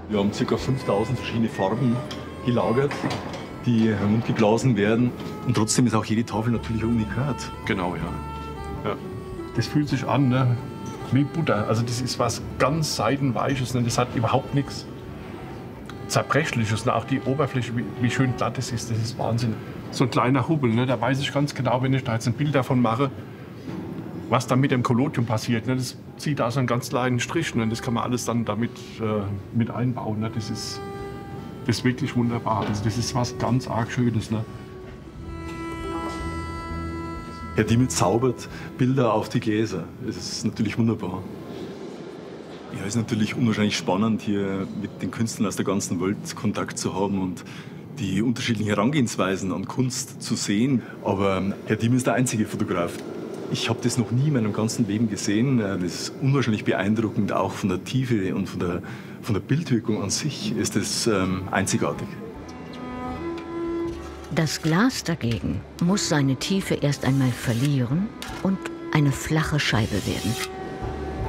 Wir haben ca. 5000 verschiedene Farben gelagert, die heruntergeblasen werden. Und trotzdem ist auch jede Tafel natürlich ein Unikat. Genau, ja. Das fühlt sich an, ne? Wie Butter. Also das ist was ganz Seidenweiches. Ne? Das hat überhaupt nichts Zerbrechliches. Ne? Auch die Oberfläche, wie schön glatt das ist Wahnsinn. So ein kleiner Hubbel, ne? Da weiß ich ganz genau, wenn ich da jetzt ein Bild davon mache, was dann mit dem Collodium passiert. Ne? Das zieht da so einen ganz kleinen Strich. Ne? Das kann man alles dann damit mit einbauen. Ne? Das ist wirklich wunderbar. Also das ist was ganz arg Schönes. Ne? Herr Diemel zaubert Bilder auf die Gläser. Das ist natürlich wunderbar. Ja, es ist natürlich unwahrscheinlich spannend, hier mit den Künstlern aus der ganzen Welt Kontakt zu haben und die unterschiedlichen Herangehensweisen an Kunst zu sehen. Aber Herr Diemel ist der einzige Fotograf. Ich habe das noch nie in meinem ganzen Leben gesehen. Das ist unwahrscheinlich beeindruckend, auch von der Tiefe und von der Bildwirkung an sich ist es einzigartig. Das Glas dagegen muss seine Tiefe erst einmal verlieren und eine flache Scheibe werden.